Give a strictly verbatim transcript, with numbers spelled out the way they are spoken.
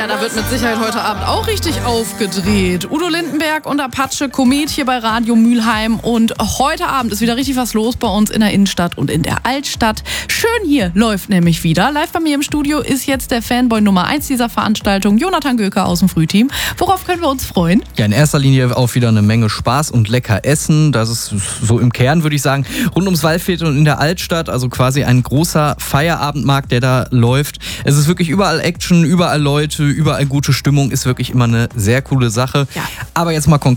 Ja, da wird mit Sicherheit heute Abend auch richtig aufgedreht. Udo Lindenberg und Apache Komet hier bei Radio Mülheim. Und heute Abend ist wieder richtig was los bei uns in der Innenstadt und in der Altstadt. Schön hier läuft nämlich wieder. Live bei mir im Studio ist jetzt der Fanboy Nummer eins dieser Veranstaltung, Jonathan Göker aus dem Frühteam. Worauf können wir uns freuen? Ja, in erster Linie auf wieder eine Menge Spaß und lecker Essen. Das ist so im Kern, würde ich sagen, rund ums Waldviertel und in der Altstadt. Also quasi ein großer Feierabendmarkt, der da läuft. Es ist wirklich überall Action, überall Leute, überall gute Stimmung. Ist wirklich immer eine sehr coole Sache. Ja. Aber jetzt mal konkret